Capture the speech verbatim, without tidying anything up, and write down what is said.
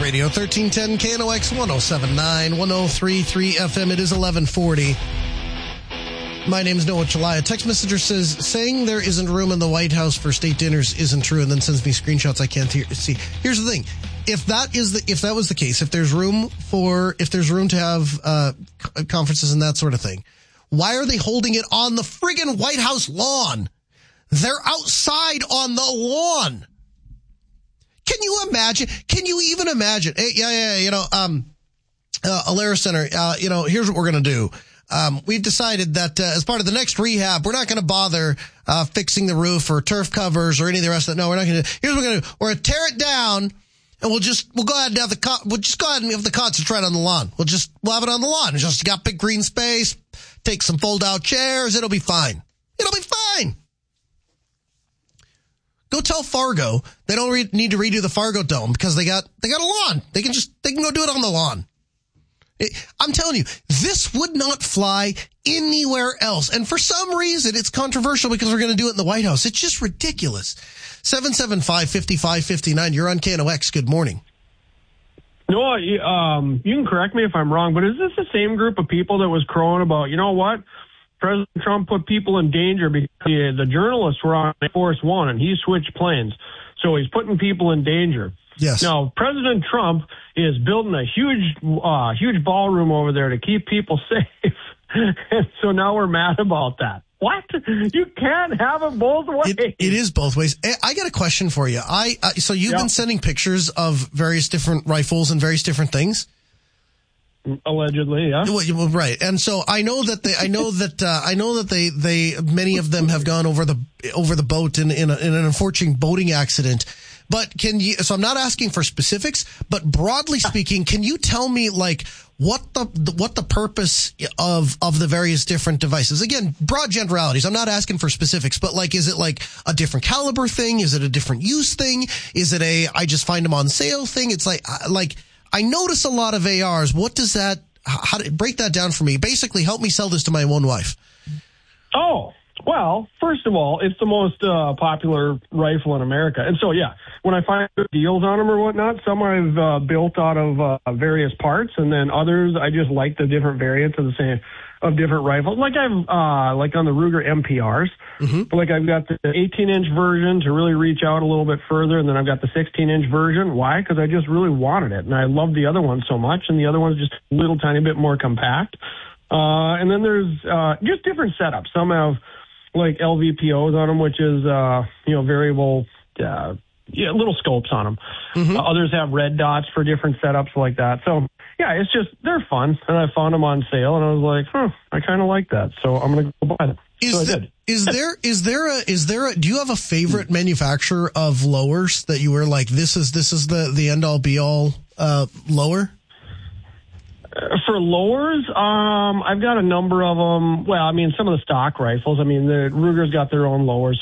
Radio, thirteen ten K N O X, one oh seven point nine, one oh three point three F M. It is eleven forty. My name is Noah Chalaya. Text messenger says, saying there isn't room in the White House for state dinners isn't true, and then sends me screenshots I can't hear, see. Here's the thing. If that is the, if that was the case, if there's room for, if there's room to have uh, conferences and that sort of thing, why are they holding it on the friggin' White House lawn? They're outside on the lawn. Can you imagine? Can you even imagine? Hey, yeah, yeah, you know, um, uh, Alara Center, uh, you know, here's what we're going to do. Um, we've decided that uh, as part of the next rehab, we're not going to bother uh, fixing the roof or turf covers or any of the rest of that. No, we're not going to. Here's what we're going to do. We're going to tear it down, and we'll just we'll go ahead and have the con- we'll just go ahead and have the concerts right on the lawn. We'll just we'll have it on the lawn. It's just got big green space. Take some fold out chairs. It'll be fine. It'll be fine. Go tell Fargo they don't re- need to redo the Fargo Dome because they got they got a lawn. They can just they can go do it on the lawn. It, I'm telling you, this would not fly anywhere else. And for some reason, it's controversial because we're going to do it in the White House. It's just ridiculous. seven seven five, five five five nine. You're on K N O X. Good morning. No, um, you can correct me if I'm wrong, but is this the same group of people that was crowing about, you know what? President Trump put people in danger because the, the journalists were on Air Force One and he switched planes. So he's putting people in danger. Yes. Now, President Trump is building a huge, uh, huge ballroom over there to keep people safe. And so now we're mad about that. What? You can't have it both ways. It, it is both ways. I got a question for you. I uh, so you've yeah. been sending pictures of various different rifles and various different things. Allegedly, yeah. Well, right. And so I know that they, I know that, uh, I know that they, they, many of them have gone over the, over the boat in, in, a, in an unfortunate boating accident. But can you, so I'm not asking for specifics, but broadly speaking, can you tell me like what the, what the purpose of, of the various different devices? Again, broad generalities. I'm not asking for specifics, but like, is it like a different caliber thing? Is it a different use thing? Is it a, I just find them on sale thing? It's like, like, I notice a lot of A Rs. What does that, how to break that down for me? Basically, help me sell this to my one wife. Oh, well, first of all, it's the most uh, popular rifle in America. And so, yeah, when I find good deals on them or whatnot, some I've uh, built out of uh, various parts, and then others I just like the different variants of the same, of different rifles. Like I've, uh, like on the Ruger M P Rs, mm-hmm. but like I've got the eighteen inch version to really reach out a little bit further, and then I've got the sixteen inch version. Why? Because I just really wanted it, and I love the other one so much, and the other one's just a little tiny bit more compact. Uh, and then there's uh, just different setups. Some have like L V P Os on them, which is, uh, you know, variable, uh, yeah, little scopes on them. Mm-hmm. Uh, others have red dots for different setups like that. So, yeah, it's just, they're fun. And I found them on sale, and I was like, huh, I kind of like that. So I'm going to go buy them. Is, so the, is there, is there a, is there a, do you have a favorite manufacturer of lowers that you were like, this is, this is the, the end all be all, uh, lower? For lowers, um, I've got a number of them. Well, I mean, some of the stock rifles. I mean, the Ruger's got their own lowers.